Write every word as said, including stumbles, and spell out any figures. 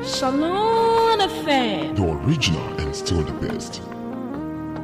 Salon F M. The original and still the best.